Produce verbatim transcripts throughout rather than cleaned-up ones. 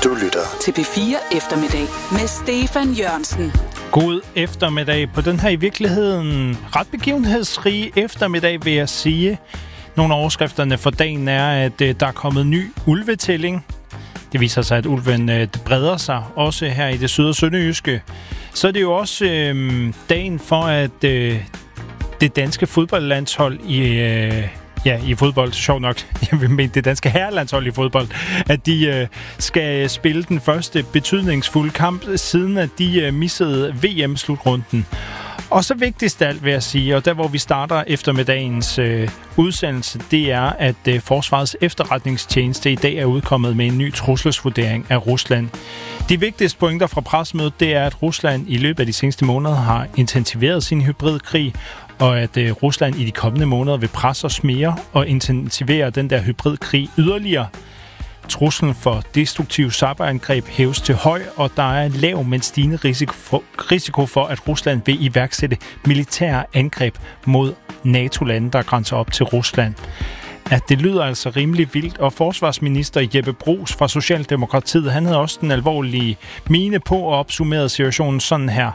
Du lytter til P fire Eftermiddag med Stefan Jørgensen. God eftermiddag på den her i virkeligheden ret begivenhedsrige eftermiddag, vil jeg sige. Nogle af overskrifterne for dagen er, at øh, der er kommet ny ulvetælling. Det viser sig, at ulven øh, breder sig, også her i det syd- og sønderjyske. Så er det jo også øh, dagen for, at øh, det danske fodboldlandshold i... Øh, Ja, i fodbold, sjovt nok, jeg vil mene det danske herrelandshold i fodbold, at de øh, skal spille den første betydningsfulde kamp, siden at de øh, missede V M-slutrunden. Og så vigtigst af alt vil jeg sige, og der hvor vi starter eftermiddagens øh, udsendelse, det er, at øh, Forsvarets efterretningstjeneste i dag er udkommet med en ny trusselsvurdering af Rusland. De vigtigste pointer fra pressemødet, det er, at Rusland i løbet af de seneste måneder har intensiveret sin hybridkrig, og at øh, Rusland i de kommende måneder vil presse os mere og intensivere den der hybridkrig yderligere. Truslen for destruktive cyberangreb hæves til høj, og der er en lav, men stigende risiko for, risiko for, at Rusland vil iværksætte militære angreb mod NATO-lande, der grænser op til Rusland. At det lyder altså rimelig vildt, og forsvarsminister Jeppe Bruus fra Socialdemokratiet, han havde også den alvorlige mine på og opsummerede situationen sådan her.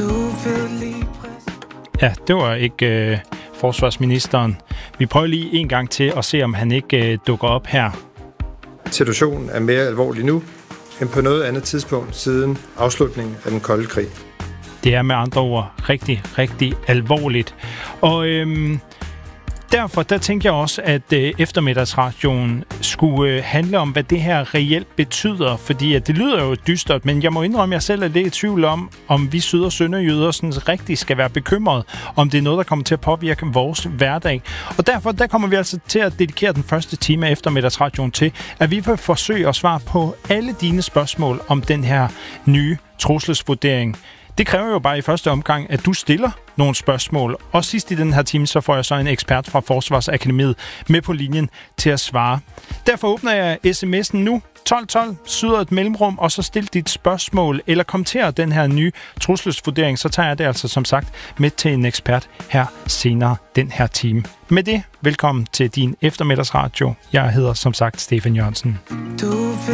Ja, det var ikke øh, forsvarsministeren. Vi prøver lige en gang til at se, om han ikke øh, dukker op her. Situationen er mere alvorlig nu, end på noget andet tidspunkt siden afslutningen af den kolde krig. Det er med andre ord rigtig, rigtig alvorligt. Og øhm, derfor der tænkte jeg også, at øh, eftermiddagsradioen skulle øh, handle om, hvad det her reelt betyder. Fordi at det lyder jo dystert, men jeg må indrømme, at jeg selv er lidt i tvivl om, om vi syd- og sønderjyder sådan rigtig skal være bekymrede, om det er noget, der kommer til at påvirke vores hverdag. Og derfor der kommer vi altså til at dedikere den første time af eftermiddagsradioen til, at vi vil forsøge at svare på alle dine spørgsmål om den her nye trusselsvurdering. Det kræver jo bare i første omgang, at du stiller nogle spørgsmål. Og sidst i den her time, så får jeg så en ekspert fra Forsvarsakademiet med på linjen til at svare. Derfor åbner jeg sms'en nu. tolv tolv, syder et mellemrum, og så stil dit spørgsmål, eller kommenter den her nye trusselsvurdering, så tager jeg det altså som sagt med til en ekspert her senere den her time. Med det, velkommen til din eftermiddagsradio. Jeg hedder som sagt Stefan Jørgensen.